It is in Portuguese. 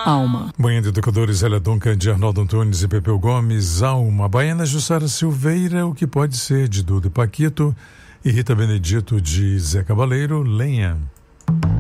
Alma. Manhã de Educadores, Elia Duncan, de Arnaldo Antunes e Pepeu Gomes. Alma. Baiana, Jussara Silveira, O Que Pode Ser, de Duda e Paquito. E Rita Benedito, de Zé Cabaleiro. Lenha.